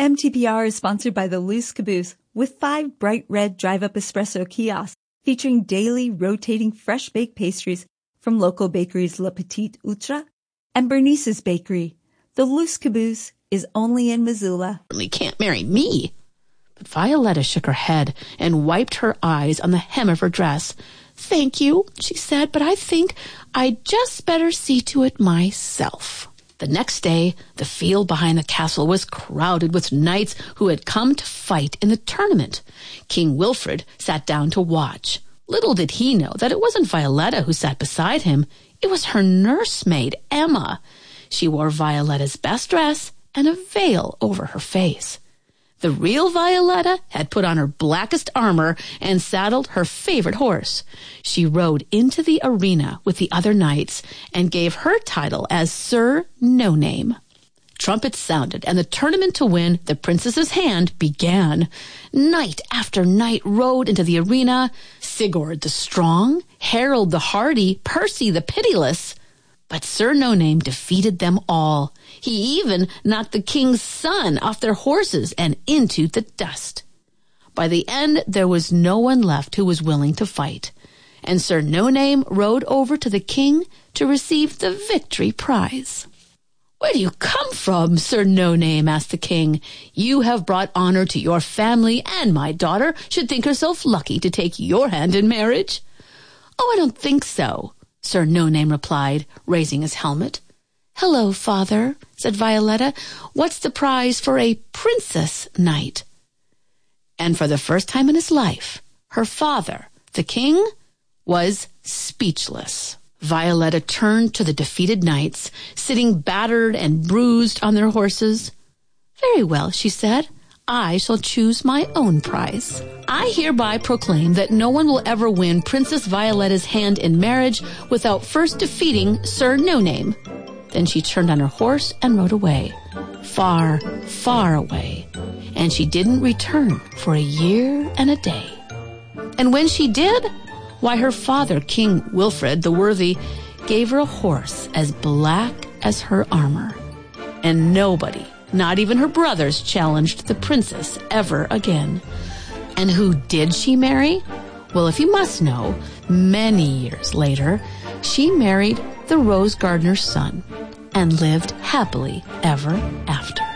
MTPR is sponsored by the Loose Caboose with 5 bright red drive-up espresso kiosks featuring daily rotating fresh baked pastries from local bakeries Le Petit Outre and Bernice's Bakery. The Loose Caboose is only in Missoula. Certainly can't marry me. But Violetta shook her head and wiped her eyes on the hem of her dress. Thank you, she said, but I think I'd just better see to it myself. The next day, the field behind the castle was crowded with knights who had come to fight in the tournament. King Wilfred sat down to watch. Little did he know that it wasn't Violetta who sat beside him. It was her nursemaid, Emma. She wore Violetta's best dress and a veil over her face. The real Violetta had put on her blackest armor and saddled her favorite horse. She rode into the arena with the other knights and gave her title as Sir No Name. Trumpets sounded, and the tournament to win the princess's hand began. Knight after knight rode into the arena. Sigurd the Strong, Harold the Hardy, Percy the Pitiless. But Sir No Name defeated them all. He even knocked the king's son off their horses and into the dust. By the end, there was no one left who was willing to fight, and Sir No Name rode over to the king to receive the victory prize. Where do you come from, Sir No Name? Asked the king. You have brought honor to your family, and my daughter should think herself lucky to take your hand in marriage. Oh, I don't think so, Sir No Name replied, raising his helmet. Hello, father, said Violetta. What's the prize for a princess knight? And for the first time in his life, her father, the king, was speechless. Violetta turned to the defeated knights, sitting battered and bruised on their horses. Very well, she said. I shall choose my own prize. I hereby proclaim that no one will ever win Princess Violetta's hand in marriage without first defeating Sir No Name. Then she turned on her horse and rode away, far, far away, and she didn't return for a year and a day. And when she did, why, her father, King Wilfred the Worthy, gave her a horse as black as her armor. And nobody, not even her brothers, challenged the princess ever again. And who did she marry? Well, if you must know, many years later, she married the rose gardener's son and lived happily ever after.